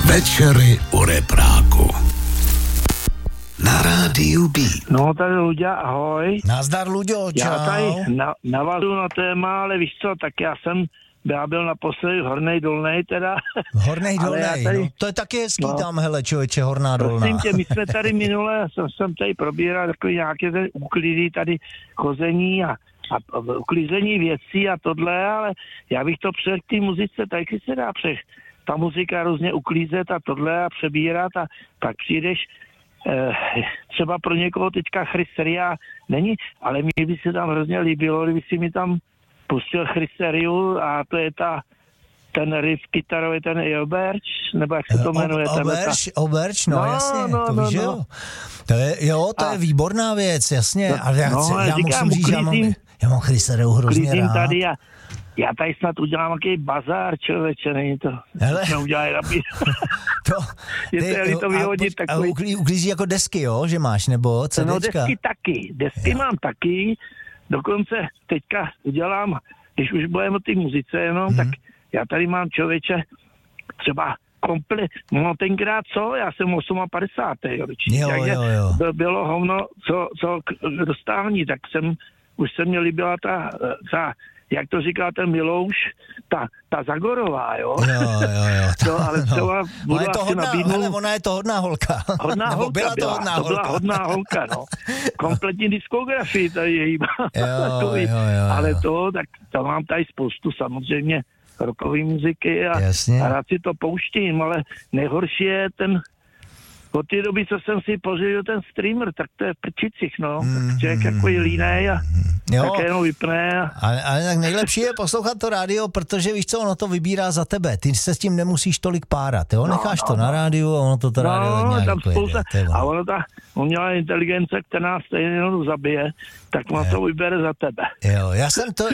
Večery u repráku. Na rádiu Beat. No, tady Luďa, ahoj. Nazdar, Luďo, čau. Já tady navazuju na téma, ale víš co, tak já byl naposledy v Hornej Dolnej teda. Hornej Dolnej, tady, no, to je taky hezký tam, hele, člověče, Horná Dolná. Prosím tě, my jsme tady minule, jsem tady probíral takový nějaké úklidy tady chození a uklízení věcí a tohle, ale já bych to před té muzice taky se dá ta muzika různě uklízet a tohle a přebírat a pak přijdeš třeba pro někoho teďka Chrysteria není, ale mě by se tam hrozně líbilo, kdyby si mi tam pustil Chrysteriu a to je ten riff kytarový, ten Oberč, nebo jak se to jmenuje? Oberč, no jasně, to víš, jo. To je výborná věc, jasně, ale já musím říct, já mám Chrysteriu hrozně rád. Tady já tady snad udělám nějaký bazár, člověče, není to. Hele. Neudělají rabí. to vyhodit takový. Uklízí jako desky, jo, že máš, nebo CDčka? No desky taky, mám taky, dokonce teďka udělám, když už budeme o té muzice jenom, tak já tady mám člověče třeba komplet, no tenkrát co, já jsem 58. Jo. Bylo hovno, co dostání, tak už se mě líbila ta jak to říká ten Milouš, ta Zagorová, jo? Jo. Ale třeba budu asi nabídnout. Ona je to hodná holka. Byla hodná holka, no. Kompletní diskografii tady její. Ale tak to mám tady spoustu samozřejmě rockové muziky a rád si to pouštím, ale nejhorší je od té doby, co jsem si pořídil ten streamer, tak to je v prčicích, no. Tak člověk takový línej a také jenom vypne. Ale tak nejlepší je poslouchat to rádio, protože víš co, ono to vybírá za tebe. Ty se s tím nemusíš tolik párat, jo? Necháš to na rádiu a ono to rádio nějak tam spousta, a ono umělá inteligence, která stejně jenom zabije, tak ono to vybere za tebe. Jo,